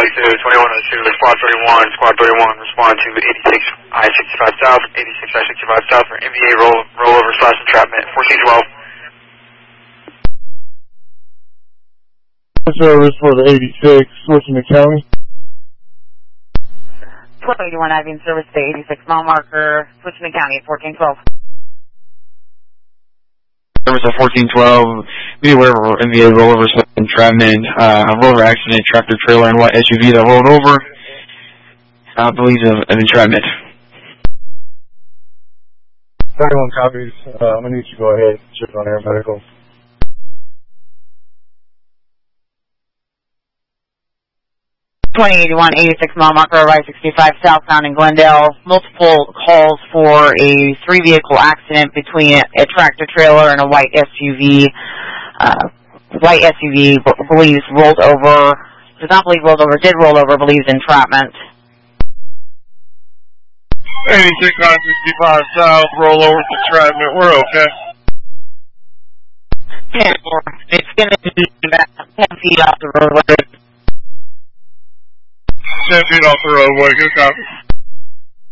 2102, Squad 31, respond to 86 I-65 South, 86 I-65 South for MVA rollover / entrapment, 1412. Service for the 86, switching to county. 1281 Avian service to 86 mile marker, switching to county at 1412. Service at 1412, be aware of MVA rollover / entrapment, roller accident, tractor trailer and white SUV that rolled over. I believe of entrapment. 31 copies. I'm going to need you to go ahead and check on air medical. 2081, 86 mile marker, I-65 southbound in Glendale. Multiple calls for a 3-vehicle accident between a tractor trailer and a white SUV. White SUV believes rolled over, does not believe rolled over, did roll over, believes entrapment. 86 I-65 south, roll over to entrapment. We're okay. 10-4. It's going to be about 10 feet off the roadway. 10 feet off the roadway. Good copy.